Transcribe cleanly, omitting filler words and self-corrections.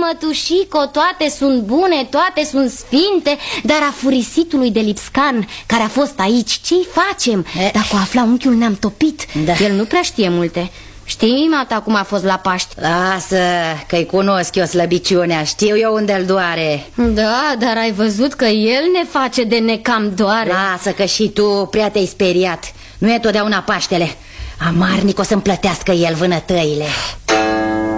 mătușico, toate sunt bune, toate sunt sfinte, dar a furisitului de Lipscan, care a fost aici, ce-i facem? Dacă o afla unchiul, ne-am topit. El nu prea știe multe. Știi, mata, cum a fost la Paști? Lasă, că-i cunosc eu slăbiciunea, știu eu unde-l doare. Da, dar ai văzut că el ne face de necam doare. Lasă că și tu prea te-ai speriat. Nu e totdeauna Paștele. Amarnic o să-mi plătească el vânătăile.